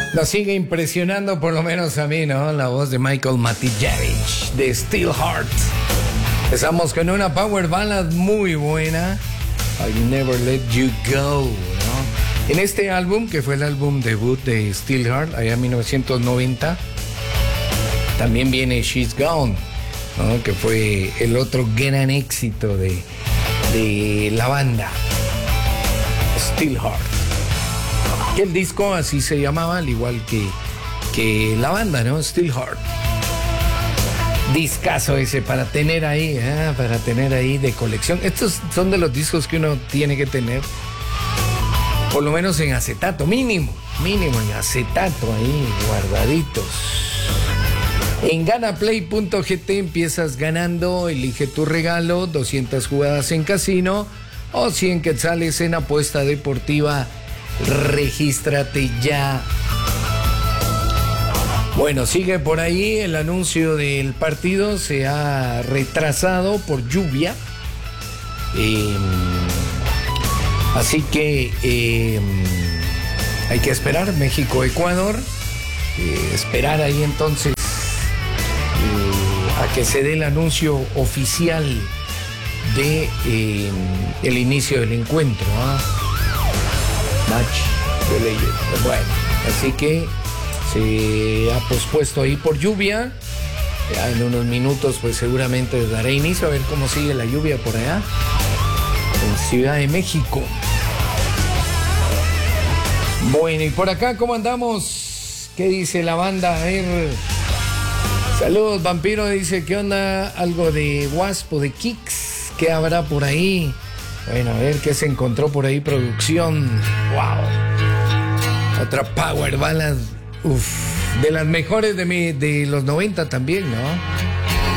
Nos sigue impresionando, por lo menos a mí, ¿no? La voz de Michael Matijevich, de Steelheart. Empezamos con una power ballad muy buena, I'll Never Let You Go, ¿no? En este álbum, que fue el álbum debut de Steelheart, allá en 1990, también viene She's Gone, ¿no? Que fue el otro gran éxito de la banda, Steelheart. Que el disco así se llamaba, al igual que la banda, ¿no? Steelheart. Discazo ese para tener ahí, de colección. Estos son de los discos que uno tiene que tener, por lo menos en acetato, mínimo en acetato ahí, guardaditos. En ganaplay.gt empiezas ganando, elige tu regalo, 200 jugadas en casino o 100 quetzales en apuesta deportiva. Regístrate ya. Bueno, sigue por ahí el anuncio del partido, se ha retrasado por lluvia. Así que hay que esperar, México-Ecuador. Esperar ahí entonces a que se dé el anuncio oficial de el inicio del encuentro, match de leyes. Bueno, así que se ha pospuesto ahí por lluvia. Ya en unos minutos pues seguramente daré inicio a ver cómo sigue la lluvia por allá en Ciudad de México. Bueno, y por acá, ¿cómo andamos? ¿Qué dice la banda? A ver. Saludos, Vampiro, dice, ¿qué onda? Algo de Wasp o de Kicks, ¿qué habrá por ahí? Bueno, a ver qué se encontró por ahí, producción. Wow. Otra power ballad, de las mejores de los 90 también, ¿no?